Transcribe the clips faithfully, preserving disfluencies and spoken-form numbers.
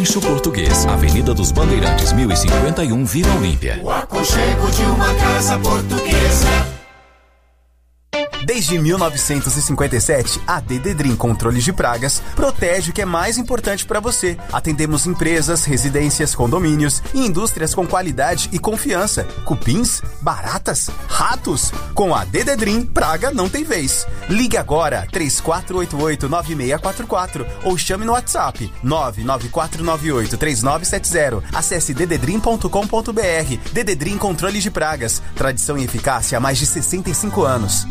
Rancho Português, Avenida dos Bandeirantes, mil e cinquenta e um, Vila Olímpia. O aconchego de uma casa portuguesa. Desde mil novecentos e cinquenta e sete, a Dededrim Controles de Pragas protege o que é mais importante para você. Atendemos empresas, residências, condomínios e indústrias com qualidade e confiança. Cupins, baratas, ratos. Com a Dededrim, praga não tem vez. Ligue agora três quatro oito oito, nove seis quatro quatro ou chame no WhatsApp nove nove quatro nove oito, três nove sete zero. Acesse dededrim ponto com ponto b r. Dededrim Controles de Pragas. Tradição e eficácia há mais de sessenta e cinco anos.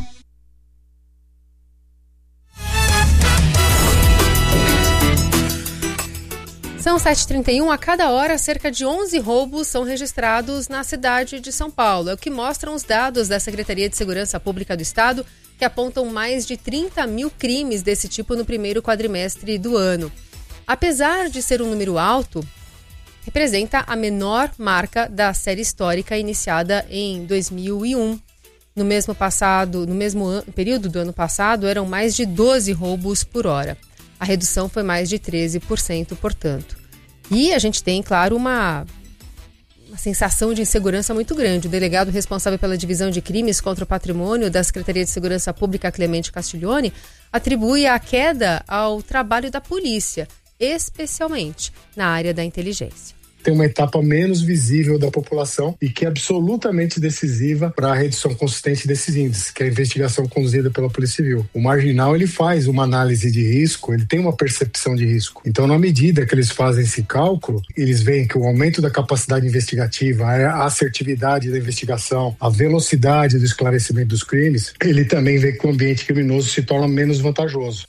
São sete e trinta e um, a cada hora cerca de onze roubos são registrados na cidade de São Paulo. É o que mostram os dados da Secretaria de Segurança Pública do Estado, que apontam mais de trinta mil crimes desse tipo no primeiro quadrimestre do ano. Apesar de ser um número alto, representa a menor marca da série histórica iniciada em dois mil e um. No mesmo, passado, no mesmo an- período do ano passado, eram mais de doze roubos por hora. A redução foi mais de treze por cento, portanto. E a gente tem, claro, uma, uma sensação de insegurança muito grande. O delegado responsável pela divisão de crimes contra o patrimônio da Secretaria de Segurança Pública, Clemente Castiglione, atribui a queda ao trabalho da polícia, especialmente na área da inteligência. Tem uma etapa menos visível da população e que é absolutamente decisiva para a redução consistente desses índices, que é a investigação conduzida pela Polícia Civil. O marginal, ele faz uma análise de risco, ele tem uma percepção de risco. Então, na medida que eles fazem esse cálculo, eles veem que o aumento da capacidade investigativa, a assertividade da investigação, a velocidade do esclarecimento dos crimes, ele também vê que o ambiente criminoso se torna menos vantajoso.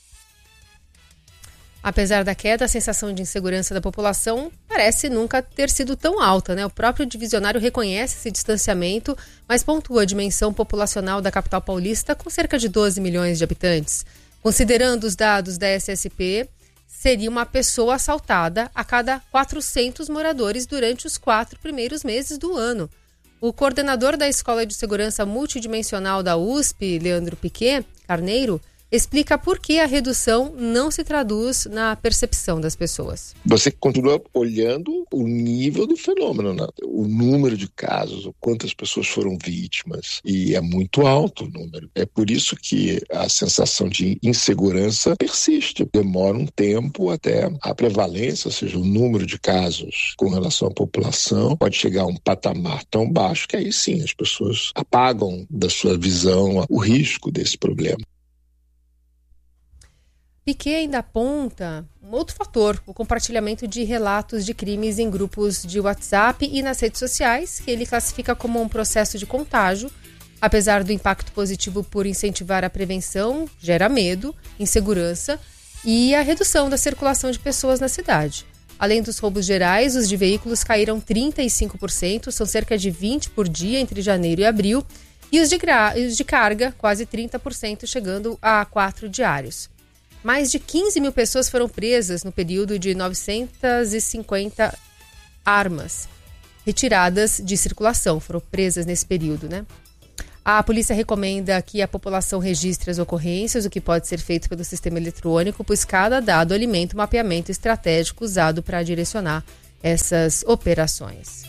Apesar da queda, a sensação de insegurança da população parece nunca ter sido tão alta, né? O próprio divisionário reconhece esse distanciamento, mas pontua a dimensão populacional da capital paulista com cerca de doze milhões de habitantes. Considerando os dados da S S P, seria uma pessoa assaltada a cada quatrocentos moradores durante os quatro primeiros meses do ano. O coordenador da Escola de Segurança Multidimensional da U S P, Leandro Piquet Carneiro, explica por que a redução não se traduz na percepção das pessoas. Você continua olhando o nível do fenômeno, né? O número de casos, o quantas pessoas foram vítimas, e é muito alto o número. É por isso que a sensação de insegurança persiste. Demora um tempo até a prevalência, ou seja, o número de casos com relação à população pode chegar a um patamar tão baixo que aí sim as pessoas apagam da sua visão o risco desse problema. Piquet ainda aponta um outro fator, o compartilhamento de relatos de crimes em grupos de WhatsApp e nas redes sociais, que ele classifica como um processo de contágio. Apesar do impacto positivo por incentivar a prevenção, gera medo, insegurança e a redução da circulação de pessoas na cidade. Além dos roubos gerais, os de veículos caíram trinta e cinco por cento, são cerca de vinte por dia entre janeiro e abril, e os de, gra... os de carga, quase trinta por cento, chegando a quatro diários. Mais de quinze mil pessoas foram presas no período de novecentas e cinquenta armas retiradas de circulação. Foram presas nesse período, né? A polícia recomenda que a população registre as ocorrências, o que pode ser feito pelo sistema eletrônico, pois cada dado alimenta o mapeamento estratégico usado para direcionar essas operações.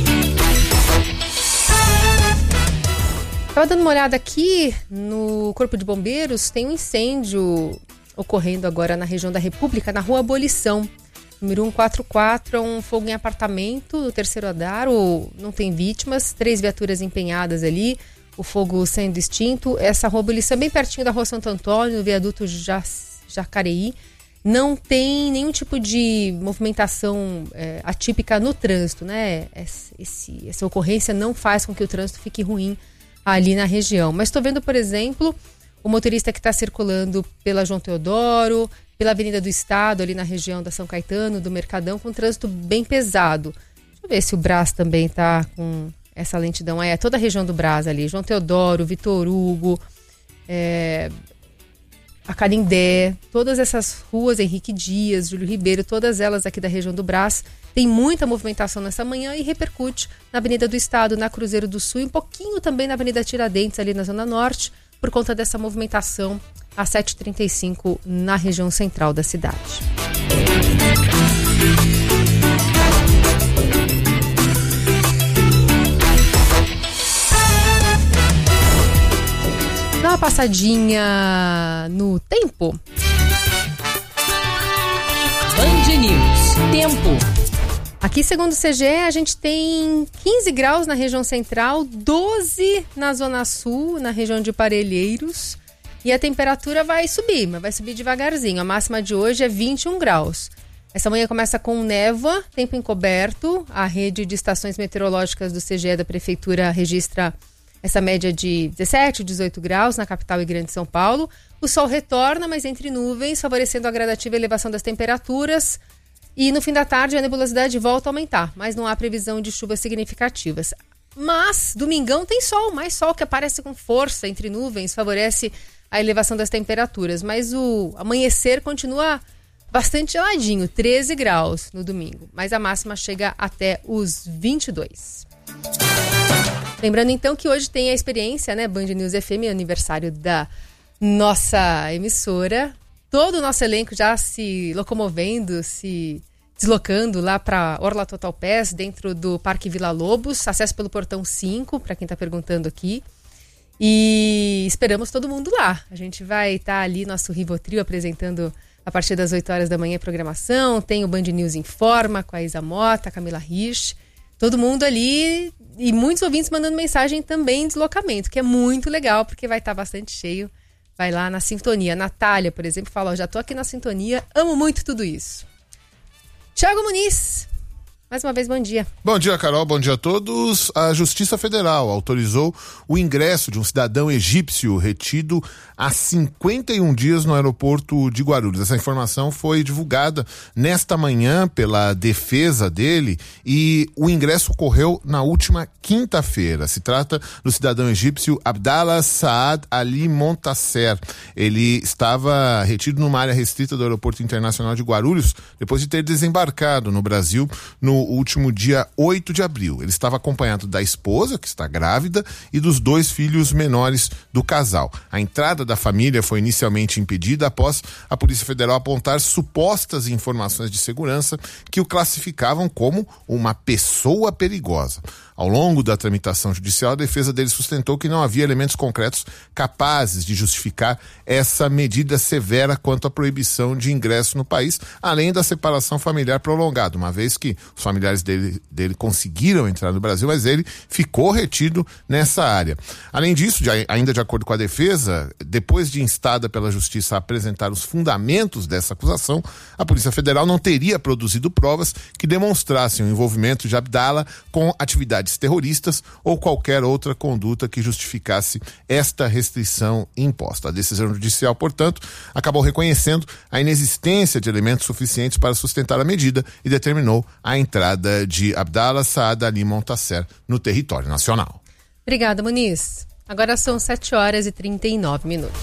Estava dando uma olhada aqui no Corpo de Bombeiros, tem um incêndio ocorrendo agora na região da República, na Rua Abolição. Número cento e quarenta e quatro, é um fogo em apartamento no terceiro andar, o, não tem vítimas, três viaturas empenhadas ali, o fogo sendo extinto. Essa Rua Abolição é bem pertinho da Rua Santo Antônio, no viaduto Jacareí. Não tem nenhum tipo de movimentação é, atípica no trânsito, né? Esse, essa ocorrência não faz com que o trânsito fique ruim ali na região. Mas estou vendo, por exemplo, o motorista que está circulando pela João Teodoro, pela Avenida do Estado, ali na região da São Caetano, do Mercadão, com trânsito bem pesado. Deixa eu ver se o Brás também está com essa lentidão. É, toda a região do Brás ali, João Teodoro, Vitor Hugo, é, a Canindé, todas essas ruas, Henrique Dias, Júlio Ribeiro, todas elas aqui da região do Brás, tem muita movimentação nessa manhã e repercute na Avenida do Estado, na Cruzeiro do Sul, e um pouquinho também na Avenida Tiradentes, ali na Zona Norte, por conta dessa movimentação às sete e trinta e cinco na região central da cidade. uma passadinha no tempo. Band News. Tempo. Aqui, segundo o C G E, a gente tem quinze graus na região central, doze na zona sul, na região de Parelheiros. E a temperatura vai subir, mas vai subir devagarzinho. A máxima de hoje é vinte e um graus. Essa manhã começa com névoa, tempo encoberto. A rede de estações meteorológicas do C G E da Prefeitura registra essa média de dezessete, dezoito graus na capital e Grande São Paulo. O sol retorna, mas entre nuvens, favorecendo a gradativa elevação das temperaturas. E no fim da tarde a nebulosidade volta a aumentar, mas não há previsão de chuvas significativas. Mas domingão tem sol, mais sol que aparece com força entre nuvens, favorece a elevação das temperaturas. Mas o amanhecer continua bastante geladinho, treze graus no domingo. Mas a máxima chega até os vinte e dois. Lembrando então que hoje tem a experiência, né, Band News F M, aniversário da nossa emissora. Todo o nosso elenco já se locomovendo, se deslocando lá para Orla Total Pass, dentro do Parque Vila Lobos. Acesso pelo portão cinco, para quem está perguntando aqui. E esperamos todo mundo lá. A gente vai estar tá ali, nosso Rivotril, apresentando a partir das oito horas da manhã a programação. Tem o Band News Informa com a Isa Mota, a Camila Rich. Todo mundo ali e muitos ouvintes mandando mensagem também em deslocamento, que é muito legal, porque vai estar tá bastante cheio. Vai lá na sintonia. Natália, por exemplo, fala, ó, já tô aqui na sintonia, amo muito tudo isso. Thiago Muniz, mais uma vez, bom dia. Bom dia, Carol, bom dia a todos. A Justiça Federal autorizou o ingresso de um cidadão egípcio retido há cinquenta e um dias no aeroporto de Guarulhos. Essa informação foi divulgada nesta manhã pela defesa dele e o ingresso ocorreu na última quinta-feira. Se trata do cidadão egípcio Abdallah Saad Ali Montasser. Ele estava retido numa área restrita do Aeroporto Internacional de Guarulhos depois de ter desembarcado no Brasil no último dia oito de abril. Ele estava acompanhado da esposa, que está grávida, e dos dois filhos menores do casal. A entrada da família foi inicialmente impedida após a Polícia Federal apontar supostas informações de segurança que o classificavam como uma pessoa perigosa. Ao longo da tramitação judicial, a defesa dele sustentou que não havia elementos concretos capazes de justificar essa medida severa quanto à proibição de ingresso no país, além da separação familiar prolongada, uma vez que os familiares dele, dele conseguiram entrar no Brasil, mas ele ficou retido nessa área. Além disso, de, ainda de acordo com a defesa, depois de instada pela Justiça a apresentar os fundamentos dessa acusação, a Polícia Federal não teria produzido provas que demonstrassem o envolvimento de Abdallah com atividades terroristas ou qualquer outra conduta que justificasse esta restrição imposta. A decisão judicial, portanto, acabou reconhecendo a inexistência de elementos suficientes para sustentar a medida e determinou a entrada de Abdallah Saad Ali Montasser no território nacional. Obrigada, Muniz. Agora são sete horas e trinta e nove minutos.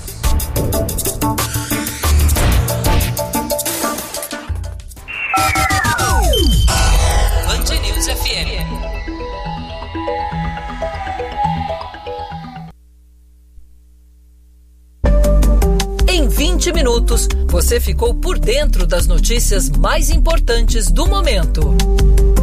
Band News F M. Em vinte minutos, você ficou por dentro das notícias mais importantes do momento.